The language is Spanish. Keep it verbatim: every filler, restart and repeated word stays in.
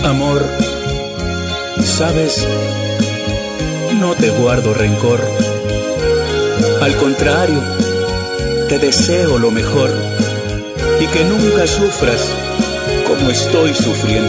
Amor, sabes, no te guardo rencor. Al contrario, te deseo lo mejor y que nunca sufras como estoy sufriendo